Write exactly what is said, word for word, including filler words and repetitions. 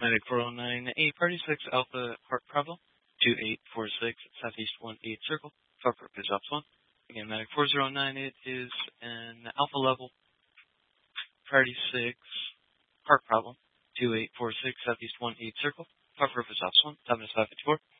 Medic four oh nine eight, Party six, Alpha Heart Bravo, two eight four six, Southeast one eight Circle, for purpose Ops one. Again, Medic four oh nine eight is an Alpha level, Party six, Heart Problem, two eight four six, Southeast one eight Circle, for purpose Ops one, time is five fifty-four.